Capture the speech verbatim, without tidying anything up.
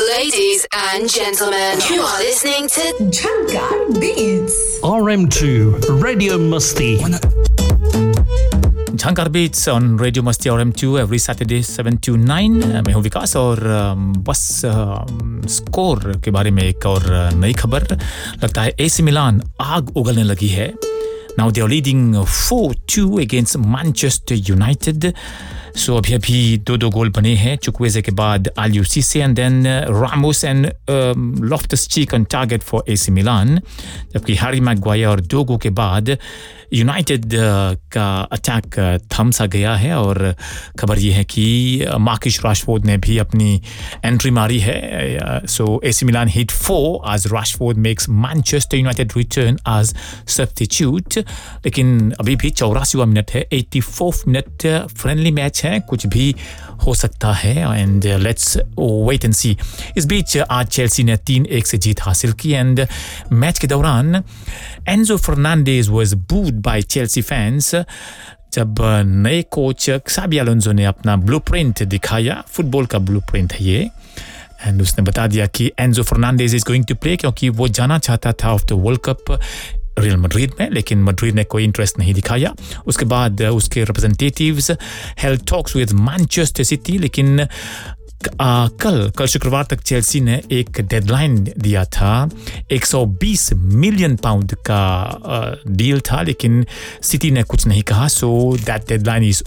Ladies and gentlemen, you are listening to Jhankar Beats. R M two Radio Musti. Jhankar beats on radio मस्ती R M to every Saturday seven to nine मैं हूं विकास और बस score के बारे में एक और नई खबर लगता है एसी मिलान आग उगलने लगी है now they are leading four to against Manchester United सो अभी अभी दो दो गोल बने हैं चुक्वेज़े के बाद आलियो सीसे and then Ramos and Loftus cheek on target for AC Milan जबकि हैरी मैगवायर और डोगो के बाद यूनाइटेड का अटैक थम सा गया है और खबर ये है कि मार्कस राशफोर्ड ने भी अपनी एंट्री मारी है सो AC Milan hit four as Rashford makes Manchester United return as substitute लेकिन अभी भी चौरासीवां मिनट है चौरासी मिनट फ्रेंडली मैच है कुछ भी हो सकता है एंड लेट्स वेट एंड सी इस बीच आज चेल्सी ने तीन एक से जीत हासिल की एंड मैच के दौरान Enzo Fernandez was बूड bye Chelsea fans जब नए कोच क्साबी अलोंसो ने अपना ब्लूप्रिंट दिखाया फुटबॉल का ब्लूप्रिंट है ये एंड उसने बता दिया कि Enzo Fernandez is going to play क्योंकि वो जाना चाहता था after world cup real Madrid में लेकिन मैड्रिड ने कोई इंटरेस्ट नहीं दिखाया उसके बाद उसके representatives held talks with Manchester city लेकिन आ, कल कल शुक्रवार तक चेल्सी ने एक डेडलाइन दिया था एक सौ बीस मिलियन पाउंड का डील था लेकिन सिटी ने कुछ नहीं कहा सो दैट डेडलाइन इज